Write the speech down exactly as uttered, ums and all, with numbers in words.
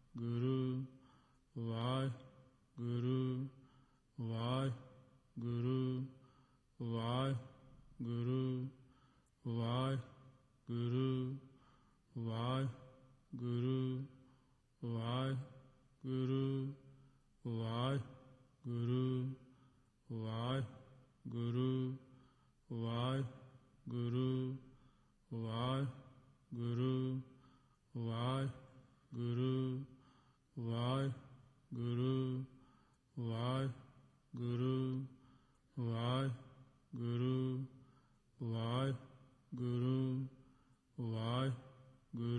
Guru Waheguru Waheguru Waheguru Waheguru Waheguru Waheguru Waheguru Waheguru Waheguru Waheguru Waheguru Waheguru Waheguru Waheguru Waheguru Waheguru